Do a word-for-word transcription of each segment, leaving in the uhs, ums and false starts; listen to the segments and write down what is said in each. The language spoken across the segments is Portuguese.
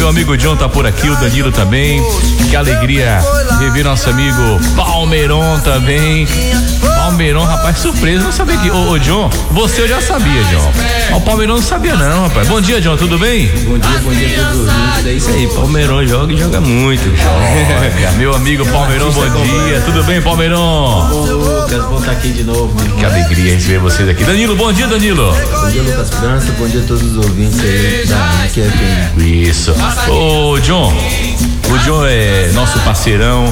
meu amigo John tá por aqui, o Danilo também. Que alegria rever nosso amigo Palmeirão também. Palmeirão, rapaz, surpresa, não sabia que. Ô, ô John, você eu já sabia, John. O Palmeirão não sabia não, rapaz. Bom dia, John, tudo bem? Bom dia, bom dia a todos. É isso aí, Palmeirão joga e joga muito. Olha, meu amigo Palmeirão, bom dia. Tudo bem, Palmeirão? Bom, Lucas, bom estar aqui de novo, mano. Que alegria receber vocês aqui. Danilo, bom dia, Danilo. Bom dia, Lucas França, bom dia a todos os ouvintes aí da Q F M. Isso. Ô, John, o John é nosso parceirão,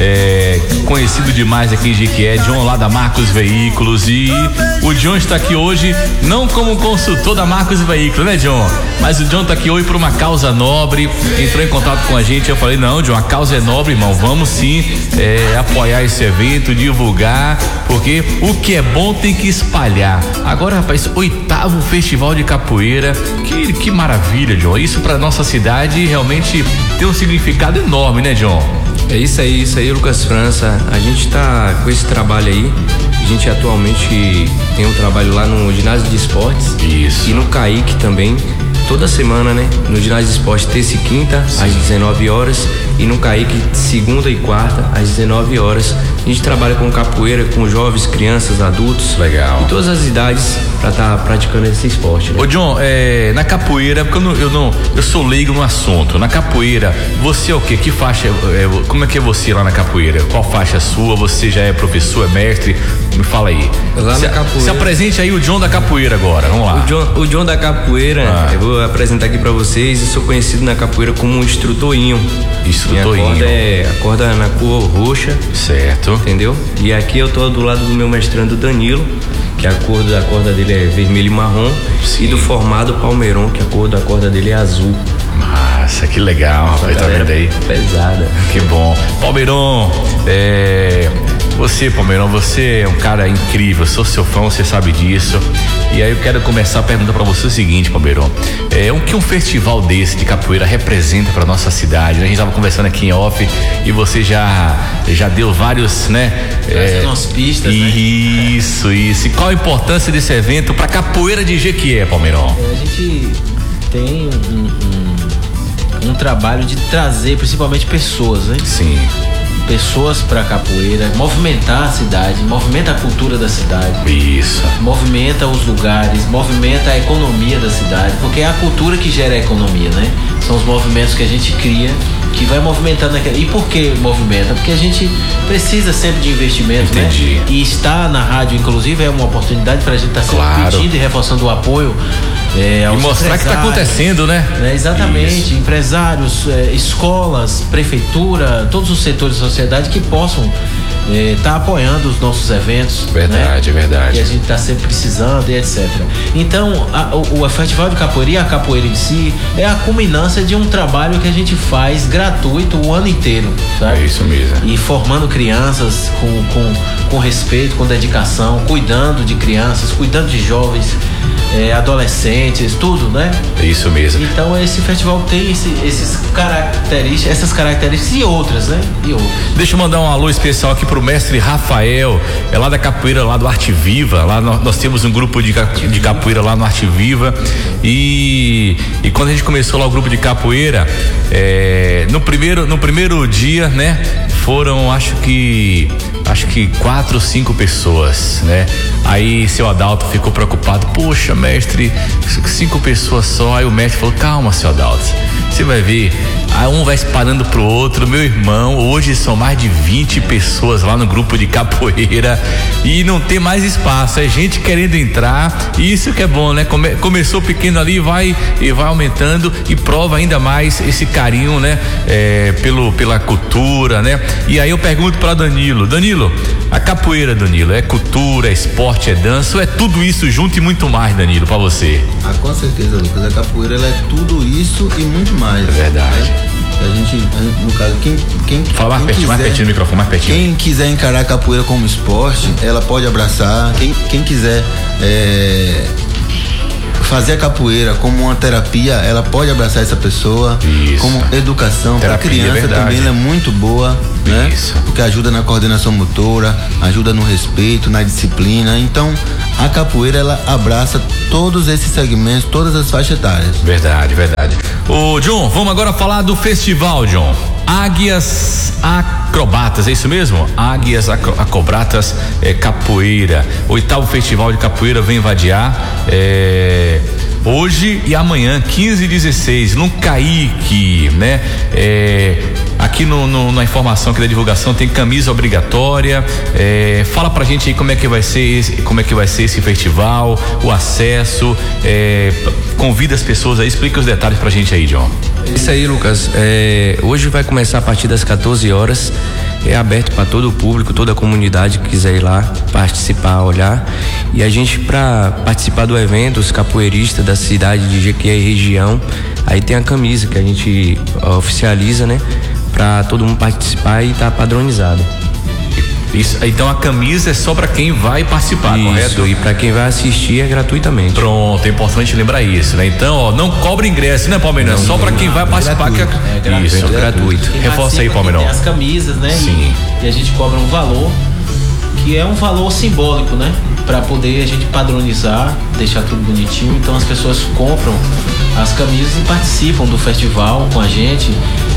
é conhecido demais aqui de que é John lá da Marcos Veículos, e o John está aqui hoje não como consultor da Marcos Veículos, né, John? Mas o John está aqui hoje por uma causa nobre, entrou em contato com a gente, eu falei, não, John, a causa é nobre, irmão, vamos sim é, apoiar esse evento, divulgar, porque o que é bom tem que espalhar. Agora, rapaz, oitavo festival de capoeira, que, que maravilha, John, isso para nossa cidade realmente tem um significado enorme, né, John? É isso aí, isso aí, Lucas França. A gente tá com esse trabalho aí. A gente atualmente tem um trabalho lá no ginásio de esportes. Isso. E no Caique também. Toda semana, né? No ginásio de esportes, terça e quinta, sim, às dezenove horas. E no Caique, segunda e quarta, às dezenove horas. A gente trabalha com capoeira, com jovens, crianças, adultos. Legal. E todas as idades para estar tá praticando esse esporte, né? Ô, John, é, na capoeira, porque eu não, eu não, eu sou leigo no assunto. Na capoeira, você é o quê? Que faixa, é, como é que é você lá na capoeira? Qual faixa é sua? Você já é professor, é mestre? Me fala aí. Lá se, na capoeira. Se apresente aí o John da capoeira agora, vamos lá. O John, o John da capoeira, ah. eu vou apresentar aqui para vocês. Eu sou conhecido na capoeira como instrutorinho. Instrutorinho. Minha corda é a corda na cor roxa. Certo. Entendeu? E aqui eu tô do lado do meu mestrando Danilo, que a cor da corda dele é vermelho e marrom. Sim. E do formado Palmeirão, que a cor da corda dele é azul. Nossa, que legal, rapaz, tá vendo aí? Pesada. Que bom. Palmeirão, é... Você, Palmeirão, você é um cara incrível, eu sou seu fã, você sabe disso. E aí eu quero começar a perguntar pra você o seguinte, Palmeirão, é, o que um festival desse de capoeira representa pra nossa cidade? A gente tava conversando aqui em off e você já, já deu vários, né? É, umas pistas, isso, né? isso. E qual a importância desse evento pra capoeira de Jequié, Palmeirão? É, a gente tem um, um, um trabalho de trazer principalmente pessoas, né? Sim. Pessoas para capoeira, movimentar a cidade, movimenta a cultura da cidade. Isso. Movimenta os lugares, movimenta a economia da cidade, porque é a cultura que gera a economia, né? São os movimentos que a gente cria, que vai movimentando aquela. E por que movimenta? Porque a gente precisa sempre de investimento, Entendi. né? E estar na rádio, inclusive, é uma oportunidade para a gente estar tá sempre claro. pedindo e reforçando o apoio. É, e mostrar que está acontecendo, né? né? Exatamente, isso. Empresários, é, escolas, prefeitura, todos os setores da sociedade que possam estar é, tá apoiando os nossos eventos. Verdade, né? é verdade. Que a gente está sempre precisando e etcétera. Então, a, o, o Festival de Capoeira e a capoeira em si é a culminância de um trabalho que a gente faz gratuito o ano inteiro, sabe? É isso mesmo. E formando crianças com, com, com respeito, com dedicação, cuidando de crianças, cuidando de jovens, é, adolescentes, tudo, né? É isso mesmo. Então esse festival tem esse, esses características, essas características e outras, né? E outras. Deixa eu mandar um alô especial aqui pro mestre Rafael, é lá da capoeira, lá do Arte Viva. Lá nós, nós temos um grupo de, de capoeira lá no Arte Viva. E, e quando a gente começou lá o grupo de capoeira, é, no primeiro, no primeiro dia, né? Foram, acho que acho que quatro ou cinco pessoas, né? Aí seu Adalto ficou preocupado, poxa, mestre, cinco pessoas só. Aí o mestre falou, calma, seu Adalto, você vai ver, aí um vai espalhando pro outro. Meu irmão, hoje são mais de vinte pessoas lá no grupo de capoeira e não tem mais espaço, é gente querendo entrar, e isso que é bom, né? Come, começou pequeno ali, vai e vai aumentando e prova ainda mais esse carinho, né? É, pelo, pela cultura, né? E aí eu pergunto para Danilo, Danilo, a capoeira, Danilo, é cultura, é esporte, é dança, ou é tudo isso junto e muito mais, Danilo, para você? Ah, com certeza, Lucas, a capoeira ela é tudo isso e muito mais. É verdade. Né? A gente, a gente, no caso, quem, quem, Fala mais quem pertinho, quiser, mais pertinho do microfone, mais pertinho. Quem quiser encarar a capoeira como esporte, ela pode abraçar. Quem, quem quiser é, fazer a capoeira como uma terapia, ela pode abraçar essa pessoa. Isso. Como educação para criança, é também ela é muito boa, né? Isso. Porque ajuda na coordenação motora, ajuda no respeito, na disciplina. Então, a capoeira ela abraça todos esses segmentos, todas as faixas etárias. Verdade, verdade. Ô, John, vamos agora falar do festival, John. Águias Acrobatas, é isso mesmo? Águias Acro- Acrobatas é, Capoeira. Oitavo Festival de Capoeira vem vadiar é, hoje e amanhã, quinze e dezesseis, no Caique, né? É, aqui no, no, na informação aqui da divulgação tem camisa obrigatória. É, fala pra gente aí como é que vai ser esse, como é que vai ser esse festival, o acesso. É, convida as pessoas aí, explica os detalhes pra gente aí, John. Isso aí, Lucas. É, hoje vai começar a partir das quatorze horas. É aberto para todo o público, toda a comunidade que quiser ir lá participar, olhar. E a gente, para participar do evento, os capoeiristas da cidade de Jequié e região, aí tem a camisa que a gente oficializa, né? Para todo mundo participar e tá padronizado. Isso, então a camisa é só para quem vai participar, Isso, correto? E para quem vai assistir é gratuitamente. Pronto, é importante lembrar isso, né? Então, ó, não cobra ingresso, né, Palmeirão? Só para quem vai participar. Que é... É gratuito. Isso, É gratuito. Quem Reforça aí, participa, Palmeirão. tem as camisas, né? Sim. E, e a gente cobra um valor que é um valor simbólico, né? Para poder a gente padronizar, deixar tudo bonitinho. Então as pessoas compram as camisas e participam do festival com a gente.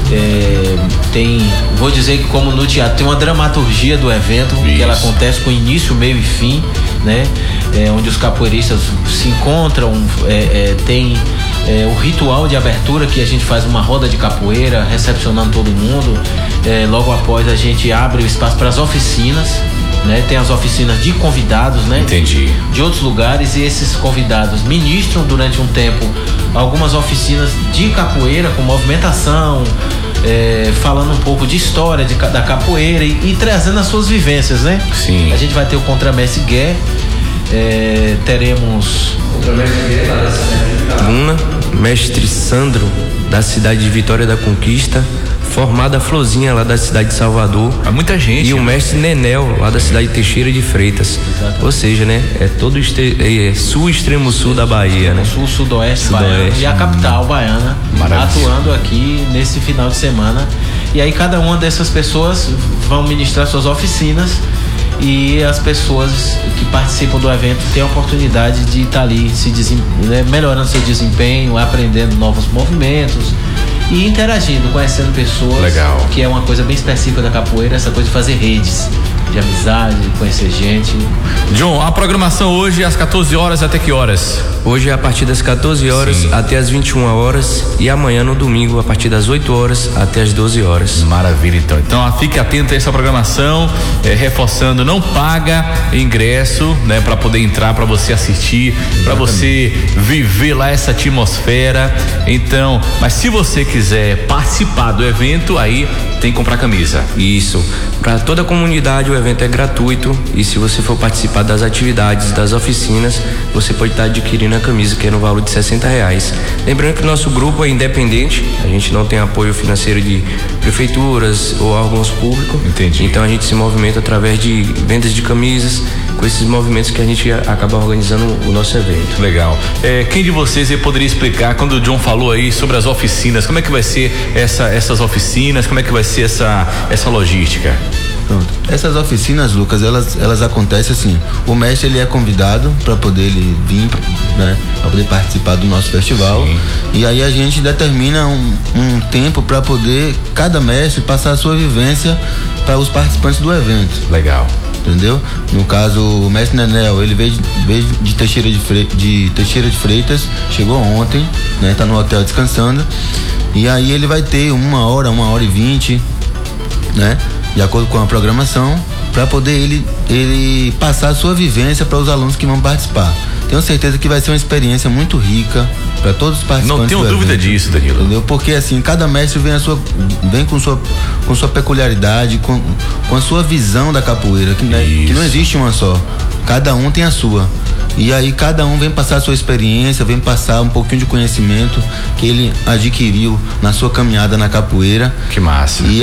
É, tem, vou dizer que como no teatro tem uma dramaturgia do evento, Isso. que ela acontece com início, meio e fim, né? É, onde os capoeiristas se encontram, é, é, tem é, o ritual de abertura que a gente faz uma roda de capoeira, recepcionando todo mundo. É, logo após a gente abre o espaço para as oficinas, né? Tem as oficinas de convidados, né? Entendi. De outros lugares, e esses convidados ministram durante um tempo algumas oficinas de capoeira com movimentação, é, falando um pouco de história de, da capoeira e, e trazendo as suas vivências, né? Sim. A gente vai ter o contramestre Gué, é, teremos Luna, mestre Sandro, da cidade de Vitória da Conquista, formada Florzinha, lá da cidade de Salvador. Há muita gente. E o mestre Nenel, lá da cidade de Teixeira de Freitas. Exatamente. Ou seja, né? É todo o estre... é sul, extremo sul da Bahia, né? sul, sudoeste, Sudoeste. baiano e a capital baiana, Maravilha. atuando aqui nesse final de semana. E aí cada uma dessas pessoas vão ministrar suas oficinas e as pessoas que participam do evento têm a oportunidade de estar ali se desem... né, melhorando seu desempenho, aprendendo novos movimentos e interagindo, conhecendo pessoas. Legal. Que é uma coisa bem específica da capoeira, essa coisa de fazer redes de amizade, de conhecer gente. John, a programação hoje é às quatorze horas até que horas? Hoje é a partir das quatorze horas Sim. até as vinte e uma horas e amanhã no domingo a partir das oito horas até as doze horas. Maravilha, então. Então, ó, fique atento a essa programação, é, reforçando, não paga ingresso, né, para poder entrar, para você assistir, para você viver lá essa atmosfera. Então, mas se você quiser participar do evento, aí tem que comprar camisa. Isso. Para toda a comunidade o evento é gratuito e se você for participar das atividades, das oficinas, você pode estar adquirindo a camisa que é no valor de sessenta reais. Lembrando que o nosso grupo é independente, a gente não tem apoio financeiro de prefeituras ou órgãos públicos. Entendi. Então a gente se movimenta através de vendas de camisas, com esses movimentos que a gente acaba organizando o nosso evento. Legal. É, quem de vocês aí poderia explicar, quando o John falou aí sobre as oficinas, como é que vai ser essa, essas oficinas, como é que vai ser essa, essa logística? Pronto. Essas oficinas, Lucas, elas, elas acontecem assim. O mestre ele é convidado para poder ele vir, né, para poder participar do nosso festival. Sim. E aí a gente determina um, um tempo para poder cada mestre passar a sua vivência para os participantes do evento. Legal. Entendeu? No caso, o mestre Nenel, ele veio de, veio de, Teixeira de, Fre, de Teixeira de Freitas, chegou ontem, né? Tá no hotel descansando. E aí ele vai ter uma hora, uma hora e vinte, né? De acordo com a programação, para poder ele, ele passar a sua vivência para os alunos que vão participar. Tenho certeza que vai ser uma experiência muito rica para todos os participantes. Não tenho do dúvida evento, disso, Danilo. Entendeu? Porque assim, cada mestre vem, a sua, vem com, sua, com sua peculiaridade, com, com a sua visão da capoeira, que, né, que não existe uma só. Cada um tem a sua. E aí cada um vem passar a sua experiência, vem passar um pouquinho de conhecimento que ele adquiriu na sua caminhada na capoeira. Que massa. E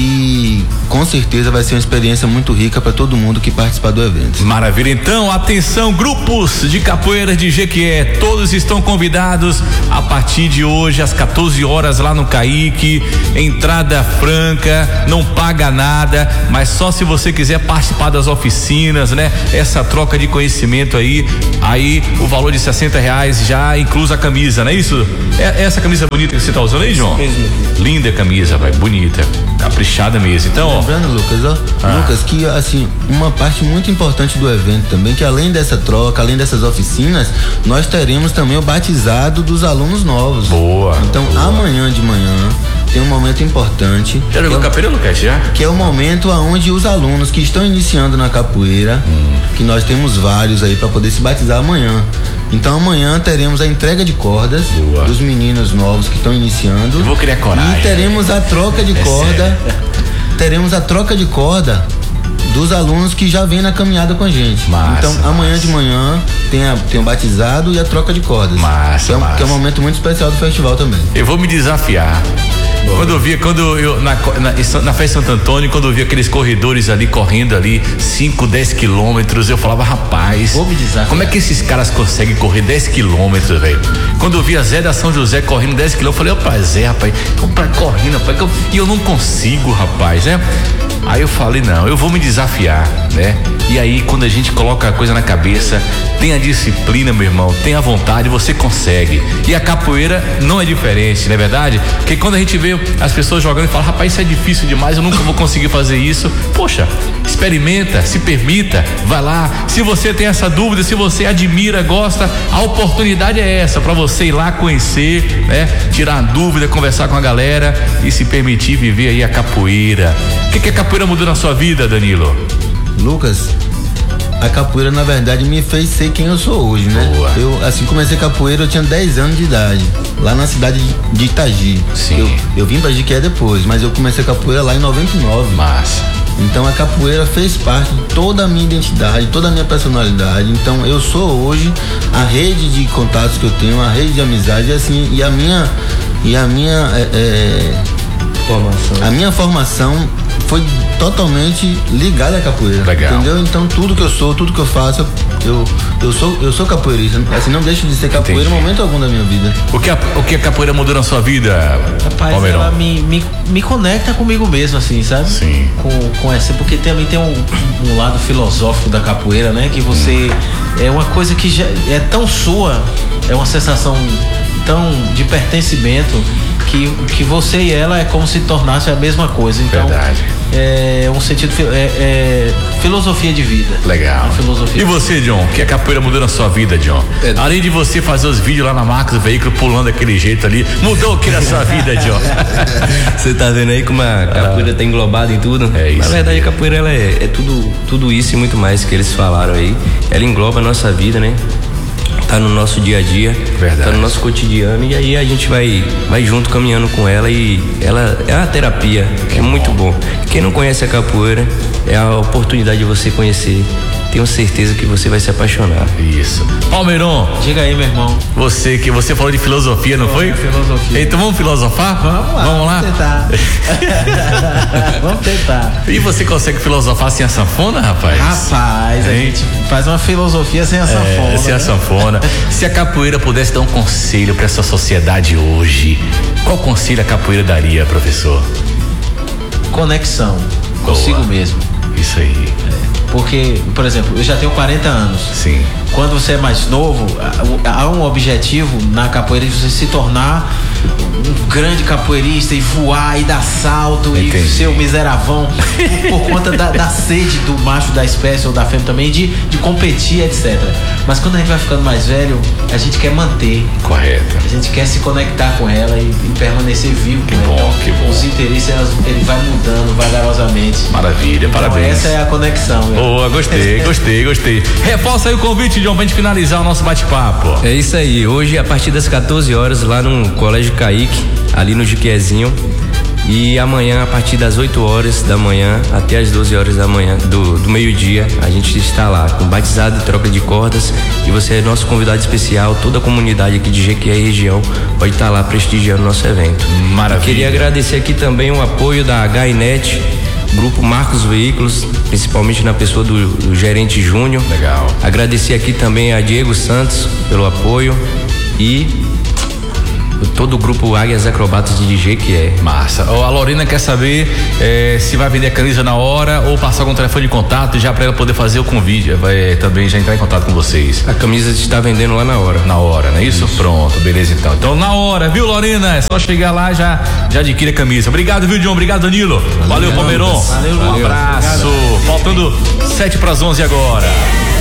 aí, com certeza vai ser uma experiência muito rica para todo mundo que participar do evento. Maravilha. Então, atenção, grupos de capoeira de Jequié, todos estão convidados a partir de hoje às quatorze horas lá no Caique, entrada franca, não paga nada, mas só se você quiser participar das oficinas, né? Essa troca de conhecimento aí, aí o valor de sessenta reais já inclusa a camisa, não é isso? É essa camisa bonita que você tá usando aí, João? Linda camisa, vai, bonita, caprichada mesmo. Então, lembrando, ó, Lucas, ó, ah. Lucas, que assim, uma parte muito importante do evento também, que além dessa troca, além dessas oficinas, nós teremos também o batizado dos alunos novos. Boa. Então, boa. Amanhã de manhã tem um momento importante. Já jogou capoeira, Lucas, já? Que é o momento onde os alunos que estão iniciando na capoeira, hum. que nós temos vários aí para poder se batizar amanhã. Então amanhã teremos a entrega de cordas Boa. Dos meninos novos que estão iniciando. Eu vou criar coragem. E teremos a troca de é corda. Sério? Teremos a troca de corda dos alunos que já vêm na caminhada com a gente. Massa, então amanhã massa. de manhã tem, a, tem o batizado e a troca de cordas. Massa, que é, um, massa. que é um momento muito especial do festival também. Eu vou me desafiar. Boa. Quando eu via, quando eu, na, na, na festa Santo Antônio, quando eu via aqueles corredores ali, correndo ali, cinco, dez quilômetros, eu falava, rapaz, vou me desafiar. Como é que esses caras conseguem correr dez quilômetros, velho? Quando eu via Zé da São José correndo dez quilômetros, eu falei, rapaz, Zé, rapaz, correndo, rapaz, eu, e eu não consigo, rapaz, né? Aí eu falei, não, eu vou me desafiar, né? E aí, quando a gente coloca a coisa na cabeça, tem a disciplina, meu irmão, tem a vontade, você consegue. E a capoeira não é diferente, não é verdade? Porque quando a gente vê as pessoas jogando e fala, rapaz, isso é difícil demais, eu nunca vou conseguir fazer isso. Poxa, experimenta, se permita, vai lá. Se você tem essa dúvida, se você admira, gosta, a oportunidade é essa, para você ir lá conhecer, né? Tirar a dúvida, conversar com a galera e se permitir viver aí a capoeira. O que, que a capoeira mudou na sua vida, Danilo? Lucas, a capoeira na verdade me fez ser quem eu sou hoje, né? Boa. Eu assim comecei capoeira, eu tinha dez anos de idade, lá na cidade de Itagi. Sim. Eu, eu vim pra Jequié depois, mas eu comecei capoeira lá em noventa e nove. Massa. Então a capoeira fez parte de toda a minha identidade, toda a minha personalidade. Então eu sou hoje a rede de contatos que eu tenho, a rede de amizade, e assim, e a minha e a minha é, é, formação. A minha formação foi totalmente ligada à capoeira. Legal. Entendeu? Então tudo que eu sou, tudo que eu faço, eu, eu sou eu sou capoeirista. Assim, não deixo de ser capoeira em momento algum da minha vida. O que a, o que a capoeira mudou na sua vida, rapaz, Palmeirão? Ela me, me, me conecta comigo mesmo, assim, sabe? Sim. Com, com essa, porque também tem um, um lado filosófico da capoeira, né? Que você hum. é uma coisa que já é tão sua, é uma sensação tão de pertencimento que, que você e ela é como se tornasse a mesma coisa. Então, verdade. É um sentido, é, é filosofia de vida. Legal. Filosofia e você, John? O que a capoeira mudou na sua vida, John? É. Além de você fazer os vídeos lá na marca do veículo, pulando daquele jeito ali, mudou o que na sua vida, John? Você tá vendo aí como a capoeira ah. tá englobada em tudo? É isso. Na verdade, a capoeira ela é, é tudo, tudo isso e muito mais que eles falaram aí. Ela engloba a nossa vida, né? Tá no nosso dia a dia, verdade. Tá no nosso cotidiano, e aí a gente vai, vai junto caminhando com ela, e ela é uma terapia, que é muito bom. Quem não conhece a capoeira, é a oportunidade de você conhecer. Tenho certeza que você vai se apaixonar. Isso. Palmeirão, diga aí, meu irmão. Você que você falou de filosofia, não foi? Filosofia. Então vamos filosofar? Vamos lá. Vamos lá? Vamos tentar. Vamos tentar. E você consegue filosofar sem a sanfona, rapaz? Rapaz, a gente faz uma filosofia sem a sanfona. É, sem né? a sanfona. Se a capoeira pudesse dar um conselho para essa sociedade hoje, qual conselho a capoeira daria, professor? Conexão. Consigo Boa. mesmo. Isso aí. É. Porque, por exemplo, eu já tenho quarenta anos. Sim. Quando você é mais novo, há um objetivo na capoeira de você se tornar um grande capoeirista e voar e dar salto. Entendi. E ser o miseravão por, por conta da, da sede do macho da espécie ou da fêmea também de, de competir, etcétera. Mas quando a gente vai ficando mais velho, a gente quer manter. Correto. A gente quer se conectar com ela e, e permanecer vivo que com bom, ela. Então, que bom. Os interesses, elas, ele vai mudando vagarosamente. Maravilha, então, parabéns. Essa é a conexão. Né? Boa, gostei, gostei, gostei. Reforça aí o convite, John, pra gente finalizar o nosso bate-papo. É isso aí, hoje a partir das quatorze horas lá no Colégio Caique, ali no Jequiézinho, E amanhã, a partir das oito horas da manhã até as doze horas da manhã, do, do meio-dia, a gente está lá com batizado e troca de cordas. E você é nosso convidado especial. Toda a comunidade aqui de Jequié e região pode estar lá prestigiando o nosso evento. Maravilha. Queria agradecer aqui também o apoio da H I N E T, Grupo Marcos Veículos, principalmente na pessoa do, do gerente Júnior. Legal. Agradecer aqui também a Diego Santos pelo apoio e todo o grupo Águias Acrobatas de Jequié. Massa. A Lorena quer saber eh, se vai vender a camisa na hora ou passar algum telefone de contato já para ela poder fazer o convite, vai também já entrar em contato com vocês. A camisa está vendendo lá na hora. Na hora, não é isso? isso? Pronto, beleza então. Então na hora, viu, Lorena? É só chegar lá já já adquire a camisa. Obrigado, viu, John? Obrigado, Danilo. Valeu, Valeu Palmeiron. Valeu, um abraço. Obrigado. Faltando sete para as onze agora.